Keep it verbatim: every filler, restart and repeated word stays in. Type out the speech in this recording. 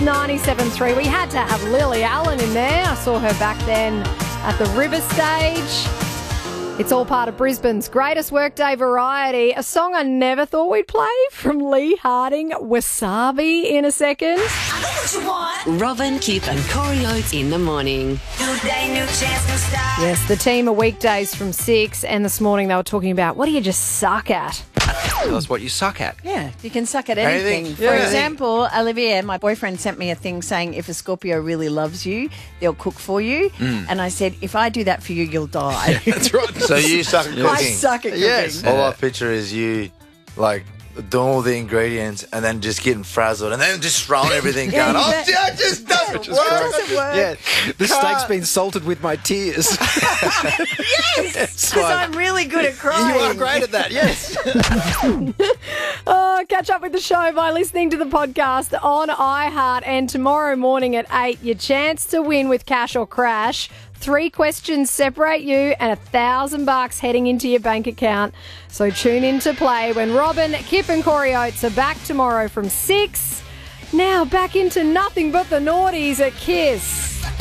ninety-seven point three. We had to have Lily Allen in there. I saw her back then at the River Stage. It's all part of Brisbane's greatest workday variety. A song I never thought we'd play from Lee Harding, Wasabi, in a second. I know what you want. Robin, Kip and Corey Oates in the morning. New day, new chance, new start. Yes, the team are weekdays from six, and this morning they were talking about, what do you just suck at? Tell us what you suck at. Yeah, you can suck at anything. Anything. For Yeah. example, Olivier, my boyfriend, sent me a thing saying if a Scorpio really loves you, they'll cook for you. Mm. And I said, if I do that for you, you'll die. That's right. So you suck at cooking. I suck at cooking. Yes. All I picture is you, like, doing all the ingredients and then just getting frazzled and then just throwing everything Yeah, going, oh, exactly. yeah, it just doesn't It work. doesn't work. Yeah, the steak's been salted with my tears. Yes, because I'm really good at crying. You are great at that, yes. Oh, catch up with the show by listening to the podcast on iHeart. And tomorrow morning at eight, your chance to win with Cash or Crash. Three questions separate you and a thousand bucks heading into your bank account. So tune in to play when Robin, Kip and Corey Oates are back tomorrow from six. Now back into nothing but the naughties at Kiss.